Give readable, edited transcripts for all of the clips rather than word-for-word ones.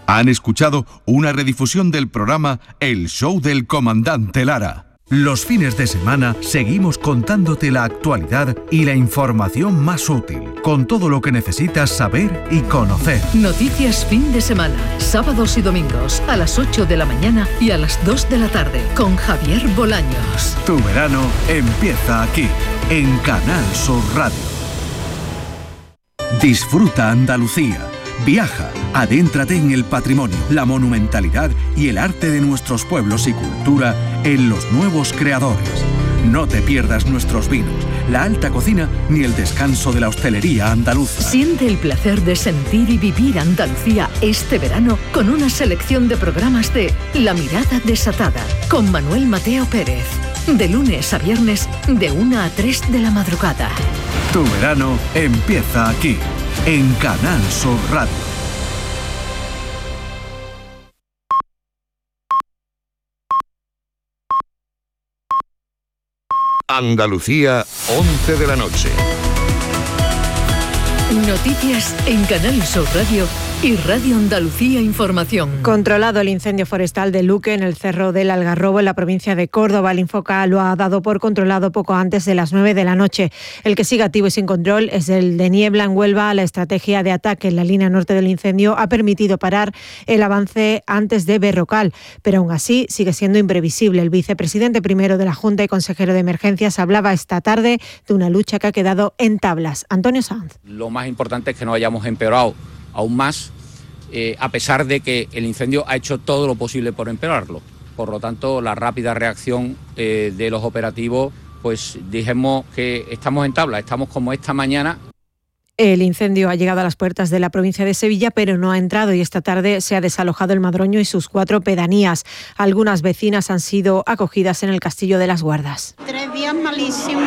Han escuchado una redifusión del programa El Show del Comandante Lara. Los fines de semana seguimos contándote la actualidad y la información más útil, con todo lo que necesitas saber y conocer. Noticias fin de semana, sábados y domingos, a las 8 de la mañana y a las 2 de la tarde, con Javier Bolaños. Tu verano empieza aquí, en Canal Sur Radio. Disfruta Andalucía. Viaja, adéntrate en el patrimonio, la monumentalidad y el arte de nuestros pueblos y cultura en Los Nuevos Creadores. No te pierdas nuestros vinos, la alta cocina ni el descanso de la hostelería andaluza. Siente el placer de sentir y vivir Andalucía este verano con una selección de programas de La Mirada Desatada con Manuel Mateo Pérez. De lunes a viernes, de 1 a 3 de la madrugada. Tu verano empieza aquí, en Canal Sur Radio. Andalucía, 11 de la noche. Noticias en Canal Sur Radio y Radio Andalucía Información. Controlado el incendio forestal de Luque en el Cerro del Algarrobo en la provincia de Córdoba. El Infoca lo ha dado por controlado poco antes de las 9 de la noche. El que sigue activo y sin control es el de Niebla en Huelva. La estrategia de ataque en la línea norte del incendio ha permitido parar el avance antes de Berrocal, pero aún así sigue siendo imprevisible. El vicepresidente primero de la Junta y consejero de Emergencias hablaba esta tarde de una lucha que ha quedado en tablas. Antonio Sanz. Lo más importante es que no hayamos empeorado aún más, a pesar de que el incendio ha hecho todo lo posible por empeorarlo. Por lo tanto, la rápida reacción de los operativos, pues dijimos que estamos en tabla, estamos como esta mañana. El incendio ha llegado a las puertas de la provincia de Sevilla, pero no ha entrado y esta tarde se ha desalojado el Madroño y sus 4 pedanías. Algunas vecinas han sido acogidas en el Castillo de las Guardas. 3 días malísimos,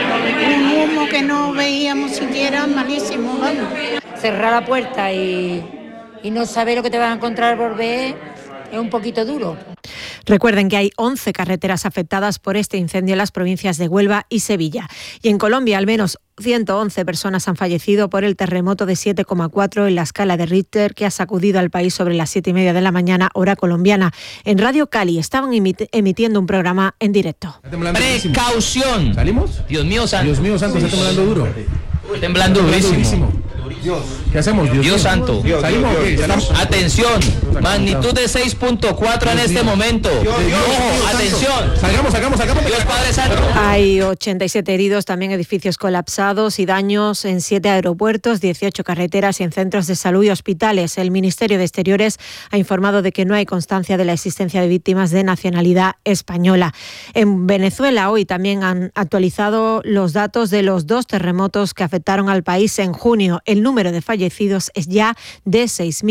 un humo que no veíamos siquiera, malísimo, vamos. Cerrar la puerta y no saber lo que te vas a encontrar por ver es un poquito duro. Recuerden que hay 11 carreteras afectadas por este incendio en las provincias de Huelva y Sevilla. Y en Colombia, al menos 111 personas han fallecido por el terremoto de 7,4 en la escala de Richter que ha sacudido al país sobre las 7:30 de la mañana, hora colombiana. En Radio Cali estaban emitiendo un programa en directo. ¡Precaución! ¿Salimos? Dios mío santo. Dios mío santo, está temblando duro. Temblando durísimo. ¿Qué hacemos? Dios santo. ¿Salimos? Atención, magnitud de 6.4 en este momento. Ojo, atención. Sacamos. Dios Padre Santo. Hay 87 heridos, también edificios colapsados y daños en 7 aeropuertos, 18 carreteras y en centros de salud y hospitales. El Ministerio de Exteriores ha informado de que no hay constancia de la existencia de víctimas de nacionalidad española. En Venezuela hoy también han actualizado los datos de los 2 terremotos que afectaron al país en junio. El número de fallecidos es ya de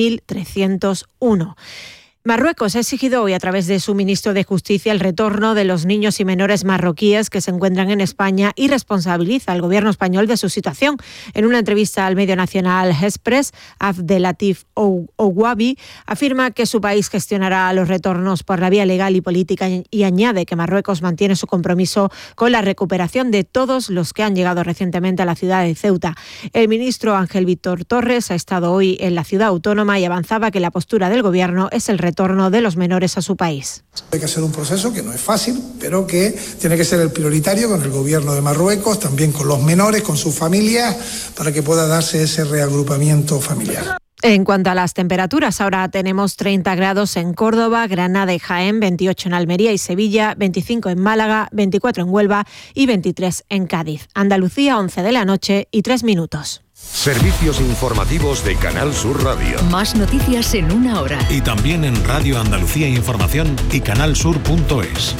6.301. Marruecos ha exigido hoy a través de su ministro de Justicia el retorno de los niños y menores marroquíes que se encuentran en España y responsabiliza al gobierno español de su situación. En una entrevista al medio nacional Express, Abdelatif Ouabi afirma que su país gestionará los retornos por la vía legal y política y añade que Marruecos mantiene su compromiso con la recuperación de todos los que han llegado recientemente a la ciudad de Ceuta. El ministro Ángel Víctor Torres ha estado hoy en la ciudad autónoma y avanzaba que la postura del gobierno es el retorno de los menores a su país. Hay que hacer un proceso que no es fácil, pero que tiene que ser el prioritario con el gobierno de Marruecos, también con los menores, con sus familias, para que pueda darse ese reagrupamiento familiar. En cuanto a las temperaturas, ahora tenemos 30 grados en Córdoba, Granada y Jaén, 28 en Almería y Sevilla, 25 en Málaga, 24 en Huelva y 23 en Cádiz. Andalucía, 11 de la noche y 3 minutos. Servicios informativos de Canal Sur Radio. Más noticias en 1 hora. Y también en Radio Andalucía Información y canalsur.es.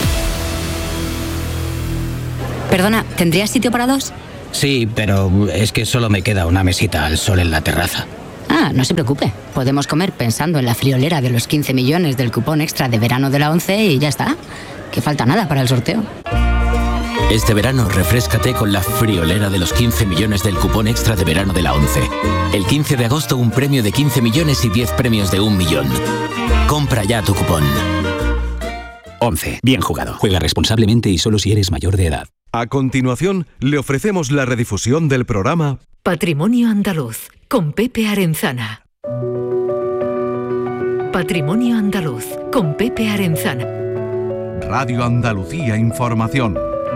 Perdona, ¿tendrías sitio para 2? Sí, pero es que solo me queda una mesita al sol en la terraza. Ah, no se preocupe. Podemos comer pensando en la friolera de los 15 millones del cupón extra de verano de la 11 y ya está. Que falta nada para el sorteo. Este verano refréscate con la friolera de los 15 millones del cupón extra de verano de la 11. El 15 de agosto un premio de 15 millones y 10 premios de 1 millón. Compra ya tu cupón. 11. Bien jugado. Juega responsablemente y solo si eres mayor de edad. A continuación, le ofrecemos la redifusión del programa Patrimonio Andaluz, con Pepe Arenzana. Patrimonio Andaluz, con Pepe Arenzana. Radio Andalucía Información.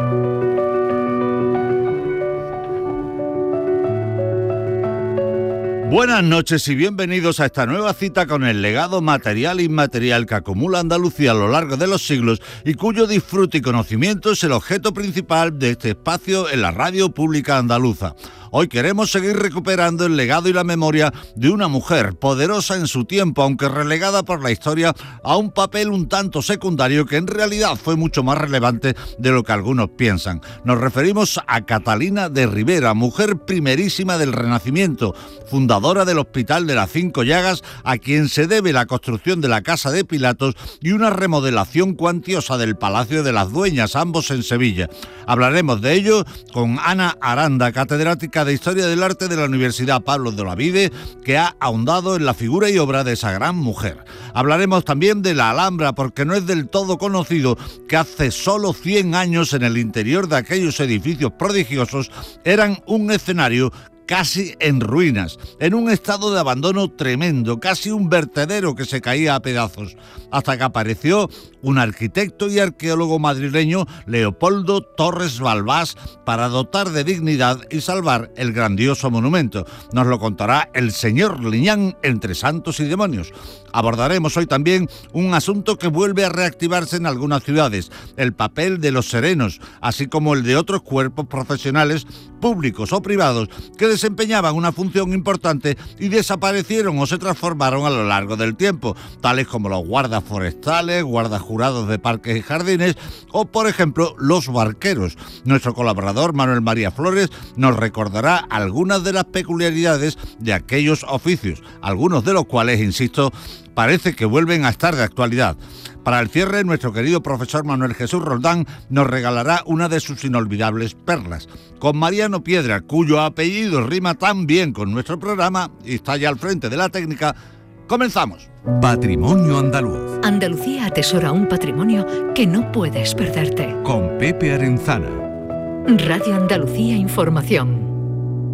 Buenas noches y bienvenidos a esta nueva cita con el legado material e inmaterial que acumula Andalucía a lo largo de los siglos y cuyo disfrute y conocimiento es el objeto principal de este espacio en la radio pública andaluza. Hoy queremos seguir recuperando el legado y la memoria de una mujer poderosa en su tiempo, aunque relegada por la historia a un papel un tanto secundario que en realidad fue mucho más relevante de lo que algunos piensan. Nos referimos a Catalina de Ribera, mujer primerísima del Renacimiento, fundadora del Hospital de las Cinco Llagas, a quien se debe la construcción de la Casa de Pilatos y una remodelación cuantiosa del Palacio de las Dueñas, ambos en Sevilla. Hablaremos de ello con Ana Aranda, catedrática de Historia del Arte de la Universidad Pablo de Olavide, que ha ahondado en la figura y obra de esa gran mujer. Hablaremos también de la Alhambra, porque no es del todo conocido que hace solo 100 años en el interior de aquellos edificios prodigiosos eran un escenario casi en ruinas, en un estado de abandono tremendo, casi un vertedero que se caía a pedazos, hasta que apareció un arquitecto y arqueólogo madrileño, Leopoldo Torres Balbás, para dotar de dignidad y salvar el grandioso monumento. Nos lo contará el señor Liñán entre santos y demonios. Abordaremos hoy también un asunto que vuelve a reactivarse en algunas ciudades, el papel de los serenos, así como el de otros cuerpos profesionales, públicos o privados, que desempeñaban una función importante y desaparecieron o se transformaron a lo largo del tiempo, tales como los guardas forestales, guardas jurados de parques y jardines o, por ejemplo, los barqueros. Nuestro colaborador Manuel María Flores nos recordará algunas de las peculiaridades de aquellos oficios, algunos de los cuales, insisto, parece que vuelven a estar de actualidad. Para el cierre, nuestro querido profesor Manuel Jesús Roldán nos regalará una de sus inolvidables perlas. Con Mariano Piedra, cuyo apellido rima tan bien con nuestro programa y está ya al frente de la técnica, comenzamos. Patrimonio Andaluz. Andalucía atesora un patrimonio que no puedes perderte. Con Pepe Arenzana. Radio Andalucía Información.